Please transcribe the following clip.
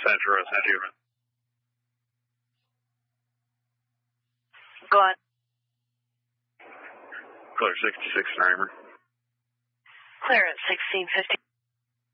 Central, San Diego. Go on. Clear 66 Reimer. Clear at 1650.